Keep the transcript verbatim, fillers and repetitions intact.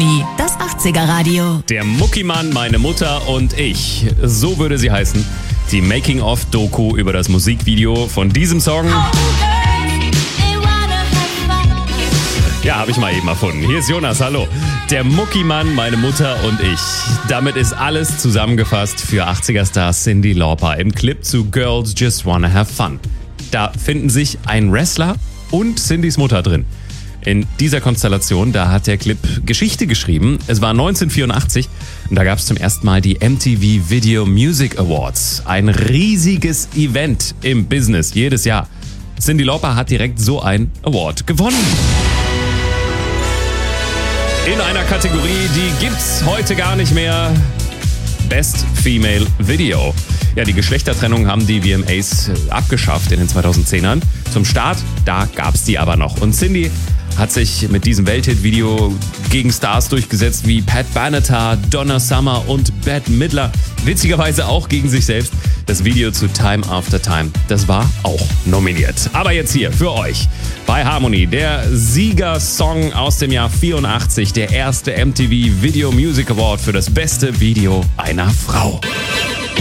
Harmony, das achtziger-Radio. Der Muckimann, meine Mutter und ich. So würde sie heißen. Die Making-of-Doku über das Musikvideo von diesem Song. Ja, habe ich mal eben erfunden. Hier ist Jonas, hallo. Der Muckimann, meine Mutter und ich. Damit ist alles zusammengefasst für achtziger-Star Cyndi Lauper im Clip zu Girls Just Wanna Have Fun. Da finden sich ein Wrestler und Cyndis Mutter drin. In dieser Konstellation, da hat der Clip Geschichte geschrieben. Es war neunzehnhundertvierundachtzig und da gab es zum ersten Mal die M T V Video Music Awards. Ein riesiges Event im Business, jedes Jahr. Cyndi Lauper hat direkt so ein Award gewonnen. In einer Kategorie, die gibt's heute gar nicht mehr. Best Female Video. Ja, die Geschlechtertrennung haben die V M As abgeschafft in den zweitausendzehnern. Zum Start, da gab's die aber noch. Und Cyndi hat sich mit diesem Welthit-Video gegen Stars durchgesetzt wie Pat Benatar, Donna Summer und Bette Midler. Witzigerweise auch gegen sich selbst. Das Video zu Time After Time, das war auch nominiert. Aber jetzt hier für euch bei Harmony, der Siegersong aus dem Jahr vierundachtzig, der erste M T V Video Music Award für das beste Video einer Frau.